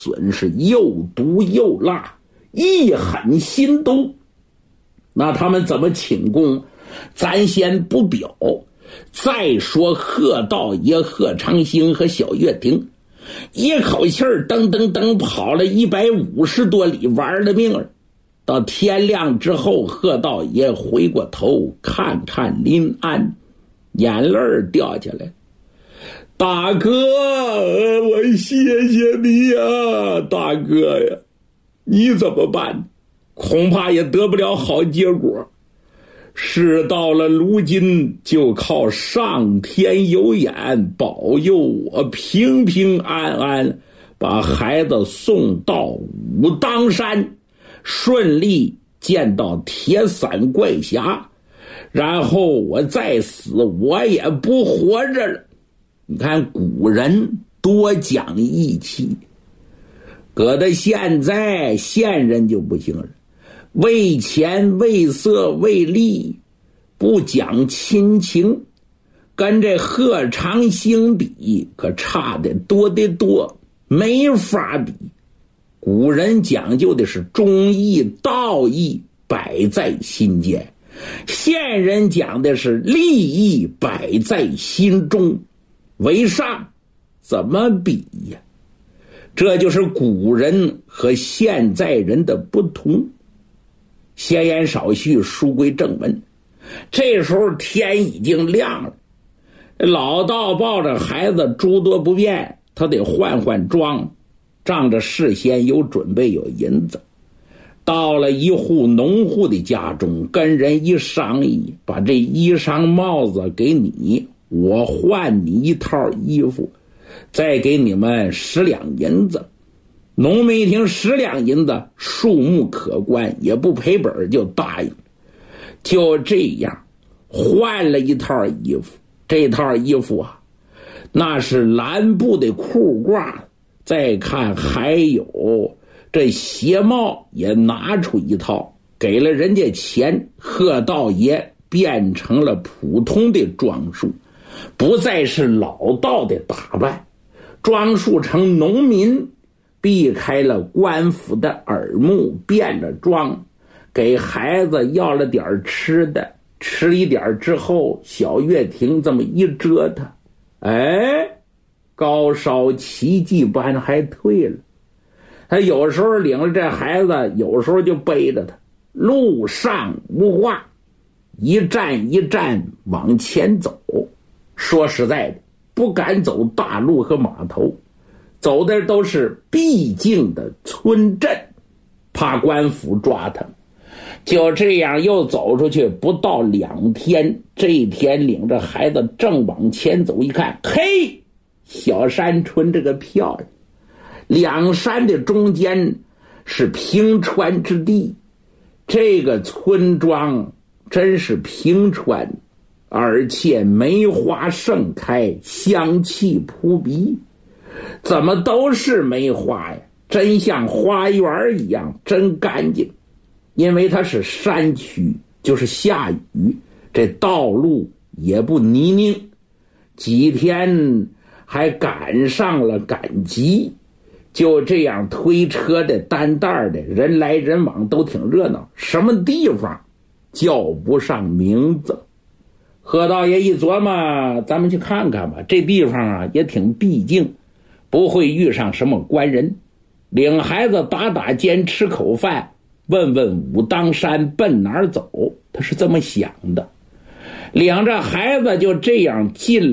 笋是又毒又辣，一狠心毒。那他们怎么请功，咱先不表。再说贺道爷、贺长兴和小月亭一口气儿噔噔噔跑了150多里，玩了命了。到天亮之后，贺道爷回过头看看临安，眼泪掉下来。大哥，我谢谢你呀，大哥呀，你怎么办？恐怕也得不了好结果。事到了如今，就靠上天有眼，保佑我平平安安把孩子送到武当山，顺利见到铁伞怪侠，然后我再死，我也不活着了。你看古人多讲义气，搁到现在现人就不行了，为钱为色为利，不讲亲情，跟这贺长兴比可差得多得多，没法比。古人讲究的是忠义道义摆在心间，现人讲的是利益摆在心中，为上怎么比呀？这就是古人和现在人的不同。闲言少叙，书归正文。这时候天已经亮了，老道抱着孩子诸多不便，他得换换装，仗着事先有准备有银子，到了一户农户的家中，跟人一商议，把这衣裳帽子给你，我换你一套衣服，再给你们10两银子。农民一听10两银子，数目可观，也不赔本，就答应。就这样换了一套衣服。这套衣服啊，那是蓝布的裤褂，再看还有这鞋帽也拿出一套，给了人家钱。贺道爷变成了普通的装束，不再是老道的打扮，装束成农民，避开了官府的耳目，变了装，给孩子要了点吃的，吃一点之后，小月亭这么一折腾，高烧奇迹般还退了。他有时候领着这孩子，有时候就背着他，路上无话，一站一站往前走。说实在的，不敢走大路和码头，走的都是僻静的村镇，怕官府抓他。就这样又走出去不到2天，这一天领着孩子正往前走，一看，嘿，小山村这个漂亮，两山的中间是平川之地，这个村庄真是平川，而且梅花盛开，香气扑鼻。怎么都是梅花呀？真像花园一样，真干净。因为它是山区，就是下雨，这道路也不泥泞，几天还赶上了赶集。就这样推车的担担的人来人往，都挺热闹。什么地方叫不上名字。贺道爷一琢磨，咱们去看看吧，这地方啊也挺僻静，不会遇上什么官人。领孩子打尖吃口饭，问问武当山奔哪儿走，他是这么想的。领着孩子就这样进